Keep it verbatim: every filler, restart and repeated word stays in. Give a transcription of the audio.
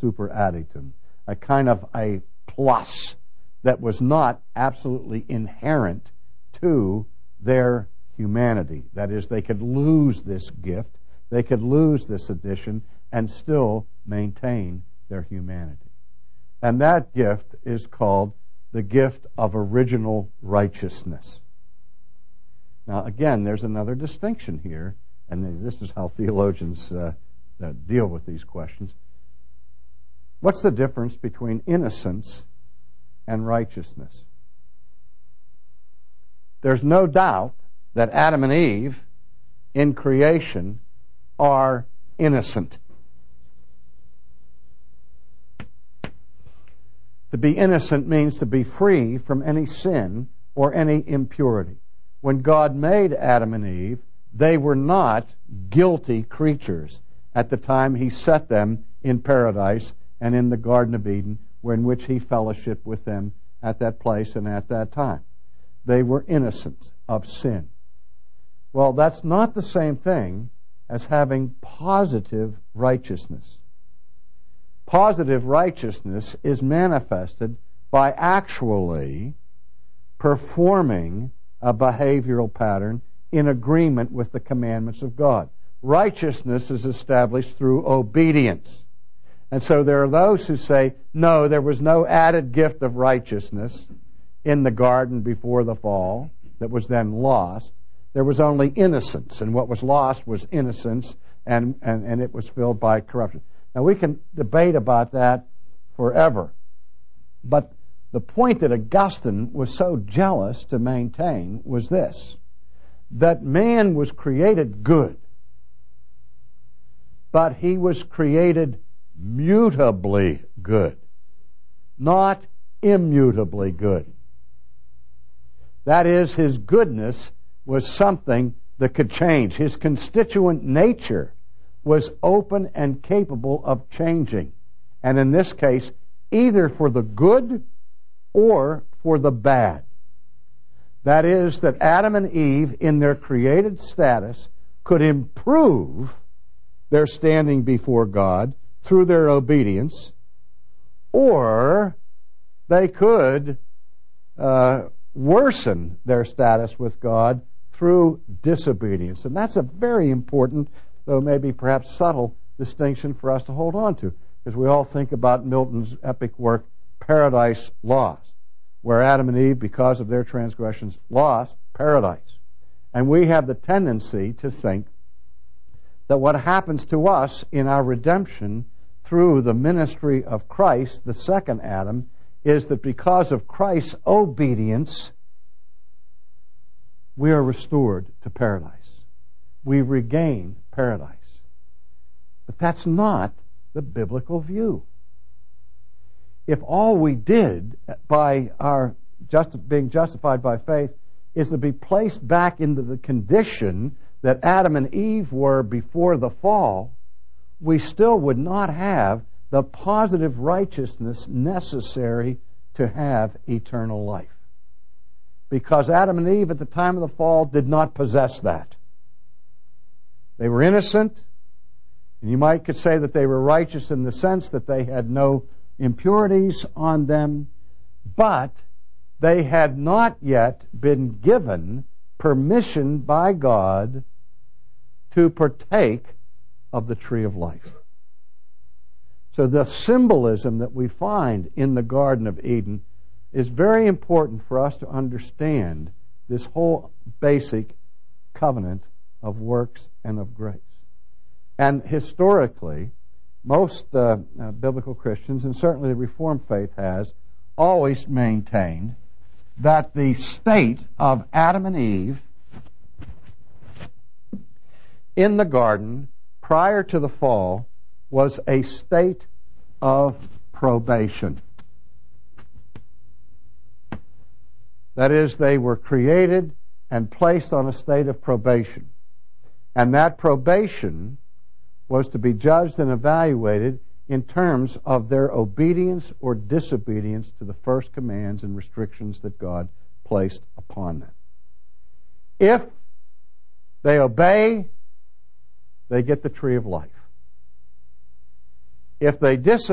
superadditum, a kind of a plus that was not absolutely inherent to their humanity. That is, they could lose this gift, they could lose this addition, and still maintain their humanity. And that gift is called the gift of original righteousness. Now, again, there's another distinction here, and this is how theologians uh, uh, deal with these questions. What's the difference between innocence and righteousness? There's no doubt that Adam and Eve in creation are innocent. To be innocent means to be free from any sin or any impurity. When God made Adam and Eve, they were not guilty creatures at the time He set them in paradise and in the Garden of Eden, in which He fellowshiped with them at that place and at that time. They were innocent of sin. Well, that's not the same thing as having positive righteousness. Positive righteousness is manifested by actually performing a behavioral pattern in agreement with the commandments of God. Righteousness is established through obedience. And so there are those who say, no, there was no added gift of righteousness in the garden before the fall that was then lost. There was only innocence, and what was lost was innocence, and, and, and it was filled by corruption. Now, we can debate about that forever. But the point that Augustine was so jealous to maintain was this, that man was created good, but he was created mutably good, not immutably good. That is, his goodness was something that could change. His constituent nature was open and capable of changing. And in this case, either for the good or for the bad. That is, that Adam and Eve, in their created status, could improve their standing before God through their obedience, or they could uh, worsen their status with God through disobedience. And that's a very important, though maybe perhaps subtle, distinction for us to hold on to, because we all think about Milton's epic work, Paradise Lost, where Adam and Eve, because of their transgressions, lost paradise. And we have the tendency to think that what happens to us in our redemption through the ministry of Christ, the second Adam, is that because of Christ's obedience, we are restored to paradise. We regain paradise. But that's not the biblical view. If all we did by our just, being justified by faith is to be placed back into the condition that Adam and Eve were before the fall, we still would not have the positive righteousness necessary to have eternal life. Because Adam and Eve at the time of the fall did not possess that. They were innocent, and you might could say that they were righteous in the sense that they had no impurities on them, but they had not yet been given permission by God to partake of the tree of life. So the symbolism that we find in the Garden of Eden is very important for us to understand this whole basic covenant of works and of grace. And historically, most uh, uh, biblical Christians, and certainly the Reformed faith has, always maintained that the state of Adam and Eve in the garden prior to the fall was a state of probation. That is, they were created and placed on a state of probation. And that probation was to be judged and evaluated in terms of their obedience or disobedience to the first commands and restrictions that God placed upon them. If they obey, they get the tree of life. If they disobey,